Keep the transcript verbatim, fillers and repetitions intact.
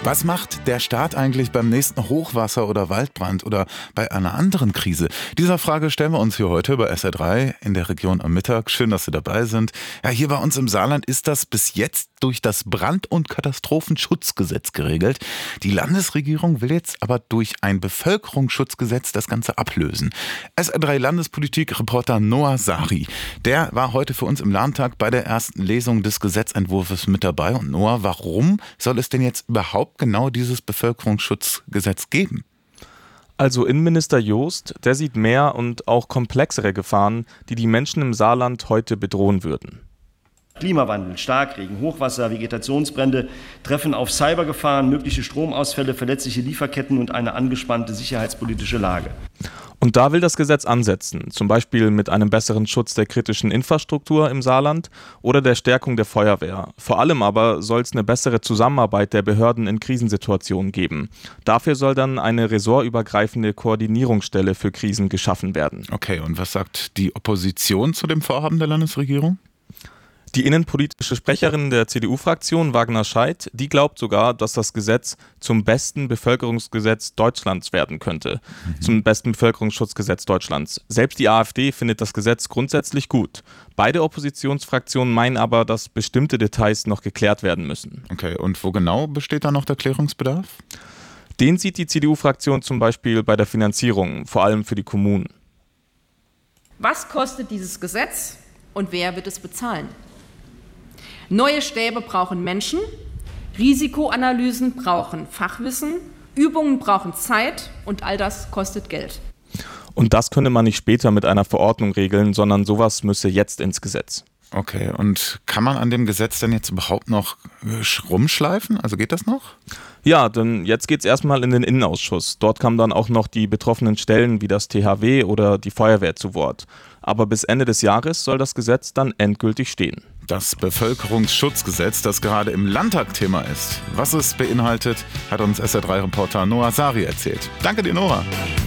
Was macht der Staat eigentlich beim nächsten Hochwasser oder Waldbrand oder bei einer anderen Krise? Dieser Frage stellen wir uns hier heute bei S R drei in der Region am Mittag. Schön, dass Sie dabei sind. Ja, hier bei uns im Saarland ist das bis jetzt durch das Brand- und Katastrophenschutzgesetz geregelt. Die Landesregierung will jetzt aber durch ein Bevölkerungsschutzgesetz das Ganze ablösen. S R drei Landespolitik-Reporter Noah Sari, der war heute für uns im Landtag bei der ersten Lesung des Gesetzentwurfs mit dabei. Und Noah, warum soll es denn jetzt überhaupt genau dieses Bevölkerungsschutzgesetz geben? Also Innenminister Joost, der sieht mehr und auch komplexere Gefahren, die die Menschen im Saarland heute bedrohen würden. Klimawandel, Starkregen, Hochwasser, Vegetationsbrände treffen auf Cybergefahren, mögliche Stromausfälle, verletzliche Lieferketten und eine angespannte sicherheitspolitische Lage. Und da will das Gesetz ansetzen, zum Beispiel mit einem besseren Schutz der kritischen Infrastruktur im Saarland oder der Stärkung der Feuerwehr. Vor allem aber soll es eine bessere Zusammenarbeit der Behörden in Krisensituationen geben. Dafür soll dann eine ressortübergreifende Koordinierungsstelle für Krisen geschaffen werden. Okay, und was sagt die Opposition zu dem Vorhaben der Landesregierung? Die innenpolitische Sprecherin der C D U-Fraktion, Wagner Scheidt, die glaubt sogar, dass das Gesetz zum besten Bevölkerungsgesetz Deutschlands werden könnte. Mhm. Zum besten Bevölkerungsschutzgesetz Deutschlands. Selbst die AfD findet das Gesetz grundsätzlich gut. Beide Oppositionsfraktionen meinen aber, dass bestimmte Details noch geklärt werden müssen. Okay, und wo genau besteht da noch der Klärungsbedarf? Den sieht die C D U-Fraktion zum Beispiel bei der Finanzierung, vor allem für die Kommunen. Was kostet dieses Gesetz und wer wird es bezahlen? Neue Stäbe brauchen Menschen, Risikoanalysen brauchen Fachwissen, Übungen brauchen Zeit und all das kostet Geld. Und das könne man nicht später mit einer Verordnung regeln, sondern sowas müsse jetzt ins Gesetz. Okay, und kann man an dem Gesetz denn jetzt überhaupt noch rumschleifen? Also geht das noch? Ja, denn jetzt geht's erstmal in den Innenausschuss. Dort kamen dann auch noch die betroffenen Stellen wie das T H W oder die Feuerwehr zu Wort. Aber bis Ende des Jahres soll das Gesetz dann endgültig stehen. Das Bevölkerungsschutzgesetz, das gerade im Landtag Thema ist. Was es beinhaltet, hat uns S R drei Reporter Noah Sari erzählt. Danke dir, Noah.